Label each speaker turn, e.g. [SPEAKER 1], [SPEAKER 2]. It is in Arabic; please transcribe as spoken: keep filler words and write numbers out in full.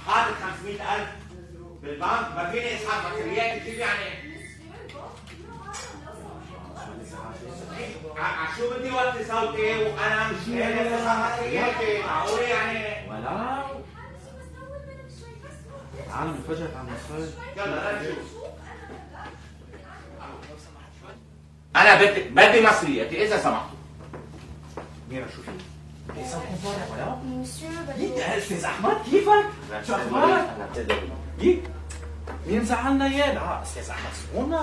[SPEAKER 1] حاطط خمسمية ألف بالبنك، ما فيني اسحب مصريات كيف يعني؟ شو بدي وطي صوتي وانا مش قادر اسحب مصرياتي؟ معقول يعني؟
[SPEAKER 2] ولا العالم انفجرت على المصرية.
[SPEAKER 1] يلا نشوف. انا بدي بدي مصرياتي اذا سمحتوا.
[SPEAKER 2] ميرا شو في؟ ايه صوتكم طالع ولا؟
[SPEAKER 3] مسيو
[SPEAKER 2] ليك يا استاذ احمد كيفك؟ شو اخبارك؟
[SPEAKER 1] انا بتقدر
[SPEAKER 2] ليك مين زعلنا اياه؟ لا استاذ احمد سكونا